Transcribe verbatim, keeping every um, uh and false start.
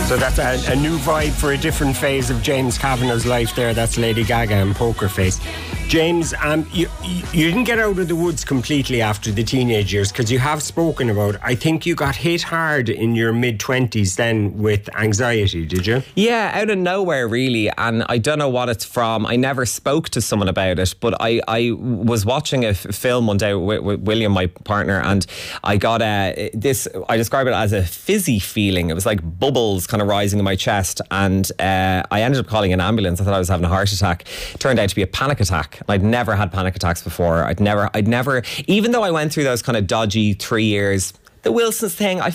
So that's a, a new vibe for a different phase of James Kavanagh's life there. That's Lady Gaga and Poker Face. James, um, you, you didn't get out of the woods completely after the teenage years, because you have spoken about, I think you got hit hard in your mid-twenties then with anxiety, did you? Yeah, out of nowhere really, and I don't know what it's from. I never spoke to someone about it, but I, I was watching a f- film one day with, with William, my partner, and I got a, this, I describe it as a fizzy feeling. It was like bubbles kind of rising in my chest, and uh, I ended up calling an ambulance. I thought I was having a heart attack. It turned out to be a panic attack. I'd never had panic attacks before. I'd never, I'd never, even though I went through those kind of dodgy three years, the Wilson's thing, I,